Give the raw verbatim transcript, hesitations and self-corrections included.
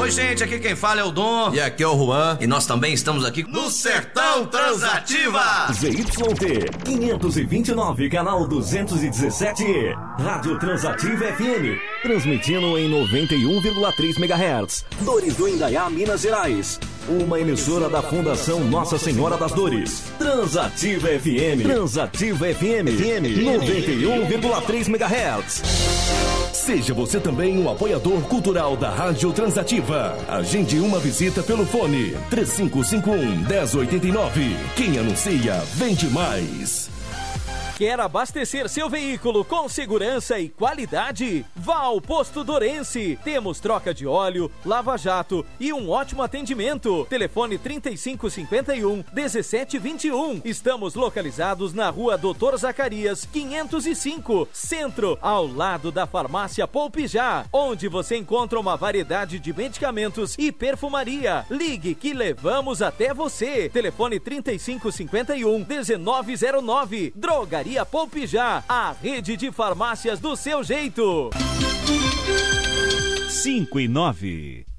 Oi, gente, aqui quem fala é o Dom. E aqui é o Juan. E nós também estamos aqui no Sertão Transativa. Z Y T quinhentos e vinte e nove, canal duzentos e dezessete E. Rádio Transativa F M. Transmitindo em noventa e um vírgula três megahertz. Dores do Indaiá, Minas Gerais. Uma emissora da Fundação Nossa Senhora das Dores. Transativa F M. Transativa F M. noventa e um vírgula três megahertz. Seja você também um apoiador cultural da Rádio Transativa. Agende uma visita pelo fone três cinco cinco um, um zero oito nove. Quem anuncia, vende mais. Quer abastecer seu veículo com segurança e qualidade? Vá ao Posto Dorense. Temos troca de óleo, lava-jato e um ótimo atendimento. Telefone trinta e cinco cinquenta e um, dezessete vinte e um. Estamos localizados na rua Doutor Zacarias, quinhentos e cinco, Centro, ao lado da farmácia Poupe Já, onde você encontra uma variedade de medicamentos e perfumaria. Ligue que levamos até você. Telefone trinta e cinco cinquenta e um, dezenove zero nove. Drogaria Poupe Já, a rede de farmácias do seu jeito. cinco e nove.